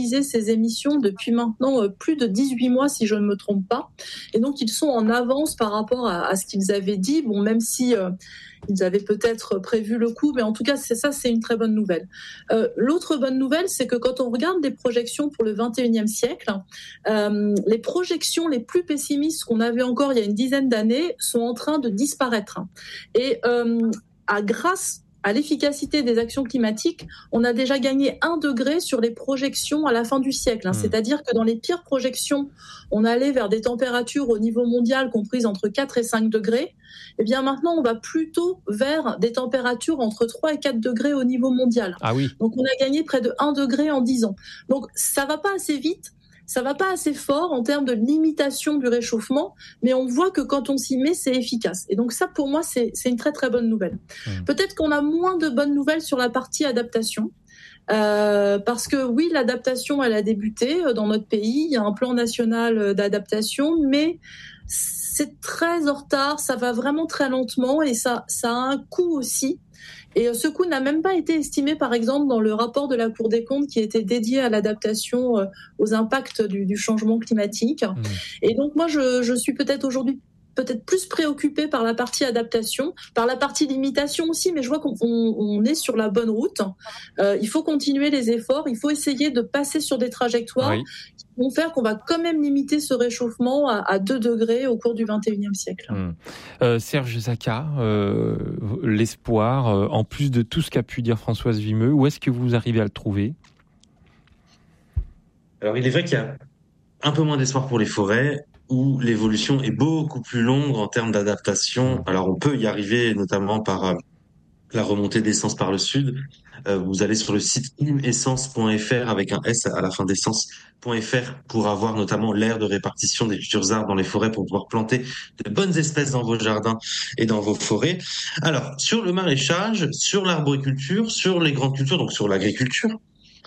réaliser ces émissions depuis maintenant plus de 18 mois, si je ne me trompe pas. Et donc, ils sont en avance par rapport à ce qu'ils avaient dit. Bon, même si ils avaient peut-être prévu le coup, mais en tout cas, c'est une très bonne nouvelle. L'autre bonne nouvelle, c'est que quand on regarde des projections pour le 21e siècle, les projections les plus pessimistes qu'on avait encore il y a une dizaine d'années sont en train de disparaître. Et grâce à l'efficacité des actions climatiques, on a déjà gagné 1 degré sur les projections à la fin du siècle. C'est-à-dire que dans les pires projections, on allait vers des températures au niveau mondial comprises entre 4 et 5 degrés. Eh bien maintenant, on va plutôt vers des températures entre 3 et 4 degrés au niveau mondial. Ah oui. Donc on a gagné près de 1 degré en 10 ans. Donc ça va pas assez vite. Ça va pas assez fort en termes de limitation du réchauffement, mais on voit que quand on s'y met, c'est efficace. Et donc ça, pour moi, c'est une très très bonne nouvelle. Peut-être qu'on a moins de bonnes nouvelles sur la partie adaptation, parce que oui, l'adaptation, elle a débuté dans notre pays. Il y a un plan national d'adaptation, mais c'est très en retard. Ça va vraiment très lentement et ça a un coût aussi. Et ce coût n'a même pas été estimé, par exemple, dans le rapport de la Cour des comptes qui était dédié à l'adaptation aux impacts du changement climatique. Et donc, moi, je suis peut-être aujourd'hui plus préoccupée par la partie adaptation, par la partie limitation aussi, mais je vois qu'on est sur la bonne route. Il faut continuer les efforts, il faut essayer de passer sur des trajectoires qui vont faire qu'on va quand même limiter ce réchauffement à 2 degrés au cours du 21e siècle. Serge Zaka, l'espoir, en plus de tout ce qu'a pu dire Françoise Vimeux, où est-ce que vous arrivez à le trouver ? Alors, il est vrai qu'il y a un peu moins d'espoir pour les forêts, où l'évolution est beaucoup plus longue en termes d'adaptation. Alors, on peut y arriver notamment par la remontée d'essence par le sud. Vous allez sur le site essence.fr avec un S à la fin d'essence.fr pour avoir notamment l'aire de répartition des futurs arbres dans les forêts pour pouvoir planter de bonnes espèces dans vos jardins et dans vos forêts. Alors, sur le maraîchage, sur l'arboriculture, sur les grandes cultures, donc sur l'agriculture,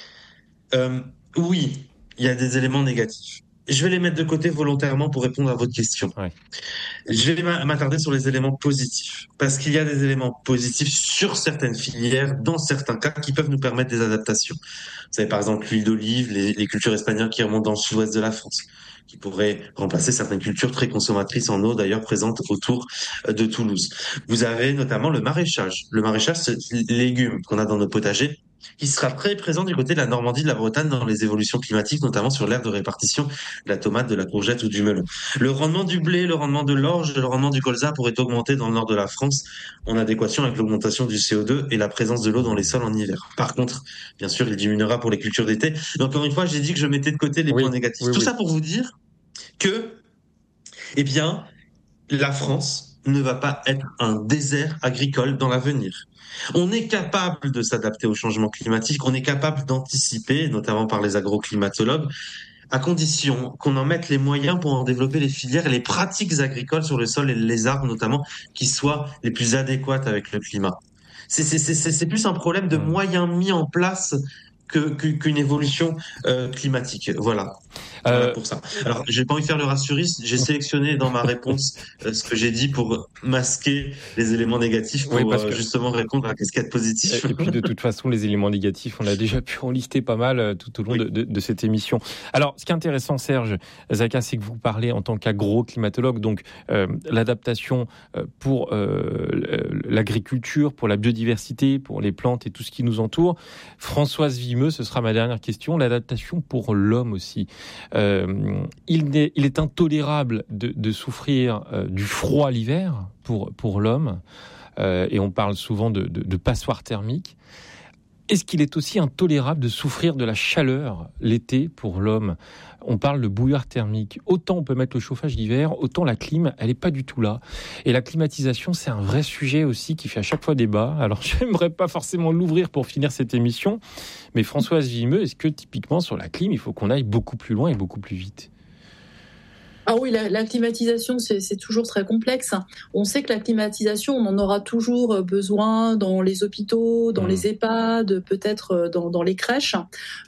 oui, il y a des éléments négatifs. Je vais les mettre de côté volontairement pour répondre à votre question. Je vais m'attarder sur les éléments positifs, parce qu'il y a des éléments positifs sur certaines filières, dans certains cas, qui peuvent nous permettre des adaptations. Vous savez, par exemple, l'huile d'olive, les cultures espagnoles qui remontent dans le sud-ouest de la France, qui pourraient remplacer certaines cultures très consommatrices en eau, d'ailleurs présentes autour de Toulouse. Vous avez notamment le maraîchage. Le maraîchage, c'est les légumes qu'on a dans nos potagers, qui sera très présent du côté de la Normandie, de la Bretagne, dans les évolutions climatiques, notamment sur l'aire de répartition de la tomate, de la courgette ou du melon. Le rendement du blé, le rendement de l'orge, le rendement du colza pourrait augmenter dans le nord de la France en adéquation avec l'augmentation du CO2 et la présence de l'eau dans les sols en hiver. Par contre, bien sûr, il diminuera pour les cultures d'été. Et encore une fois, j'ai dit que je mettais de côté les points négatifs. Tout ça pour vous dire que, eh bien, la France ne va pas être un désert agricole dans l'avenir. On est capable de s'adapter au changement climatique, on est capable d'anticiper, notamment par les agroclimatologues, à condition qu'on en mette les moyens pour en développer les filières et les pratiques agricoles sur le sol et les arbres notamment, qui soient les plus adéquates avec le climat. C'est plus un problème de moyens mis en place qu'une évolution climatique. Voilà pour ça. Alors, j'ai pas envie de faire le rassuriste. J'ai sélectionné dans ma réponse ce que j'ai dit pour masquer les éléments négatifs pour justement répondre à ce qu'il y a de positif. Et puis, de toute façon, les éléments négatifs, on a déjà pu en lister pas mal tout au long de cette émission. Alors, ce qui est intéressant, Serge Zaka, c'est que vous parlez en tant qu'agro-climatologue, donc l'adaptation pour l'agriculture, pour la biodiversité, pour les plantes et tout ce qui nous entoure. Françoise Vimeux, ce sera ma dernière question, l'adaptation pour l'homme aussi. Il est intolérable de souffrir du froid l'hiver pour l'homme, et on parle souvent de passoire thermique. Est-ce qu'il est aussi intolérable de souffrir de la chaleur l'été pour l'homme ? On parle de bouilloire thermique. Autant on peut mettre le chauffage l'hiver, autant la clim, elle n'est pas du tout là. Et la climatisation, c'est un vrai sujet aussi qui fait à chaque fois débat. Alors, je n'aimerais pas forcément l'ouvrir pour finir cette émission. Mais Françoise Vimeux, est-ce que typiquement sur la clim, il faut qu'on aille beaucoup plus loin et beaucoup plus vite ? Ah oui, la climatisation, c'est toujours très complexe. On sait que la climatisation, on en aura toujours besoin dans les hôpitaux, dans les EHPAD, peut-être dans les crèches.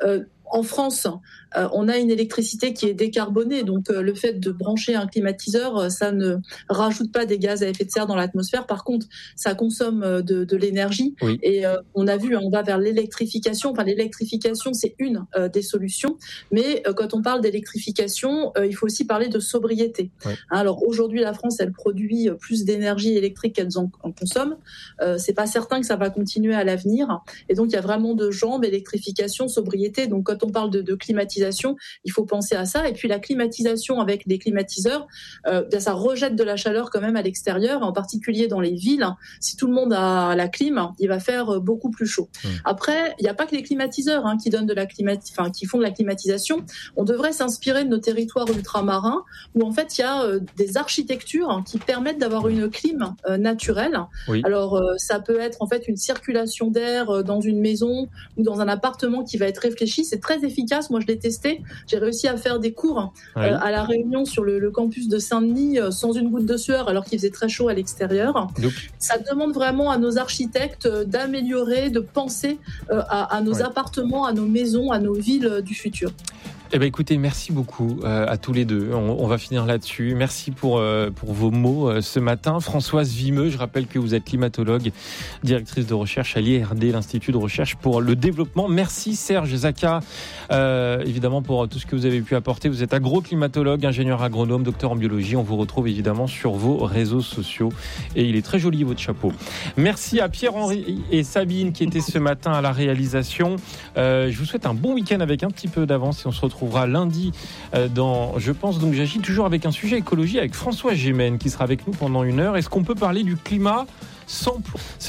en France, on a une électricité qui est décarbonée, donc le fait de brancher un climatiseur, ça ne rajoute pas des gaz à effet de serre dans l'atmosphère. Par contre, ça consomme de l'énergie. Oui. Et on a vu, on va vers l'électrification. Enfin, l'électrification, c'est une des solutions. Mais quand on parle d'électrification, il faut aussi parler de sobriété. Oui. Alors aujourd'hui, la France, elle produit plus d'énergie électrique qu'elle en consomme. C'est pas certain que ça va continuer à l'avenir. Et donc, il y a vraiment deux jambes, électrification, sobriété. Donc, quand on parle de climatisation, il faut penser à ça. Et puis, la climatisation avec des climatiseurs, ça rejette de la chaleur quand même à l'extérieur, en particulier dans les villes. Si tout le monde a la clim, il va faire beaucoup plus chaud. Après, il n'y a pas que les climatiseurs qui donnent qui font de la climatisation. On devrait s'inspirer de nos territoires ultramarins où en fait il y a des architectures qui permettent d'avoir une clim naturelle. Oui. Alors ça peut être en fait une circulation d'air dans une maison ou dans un appartement qui va être réfléchi. C'est très efficace. Moi je l'ai testé. J'ai réussi à faire des cours à La Réunion sur le campus de Saint-Denis sans une goutte de sueur alors qu'il faisait très chaud à l'extérieur. Ça demande vraiment à nos architectes d'améliorer, de penser à nos appartements, à nos maisons, à nos villes du futur. Eh ben écoutez, merci beaucoup à tous les deux. On va finir là-dessus. Merci pour vos mots ce matin. Françoise Vimeux, je rappelle que vous êtes climatologue, directrice de recherche à l'IRD, l'Institut de recherche pour le développement. Merci Serge Zaka, évidemment pour tout ce que vous avez pu apporter. Vous êtes agroclimatologue, ingénieur agronome, docteur en biologie. On vous retrouve évidemment sur vos réseaux sociaux et il est très joli votre chapeau. Merci à Pierre-Henri et Sabine qui étaient ce matin à la réalisation. Je vous souhaite un bon week-end avec un petit peu d'avance et on se retrouve lundi dans Je pense donc j'agis, toujours avec un sujet écologie avec François Gémen qui sera avec nous pendant 1 heure. Est-ce qu'on peut parler du climat sans...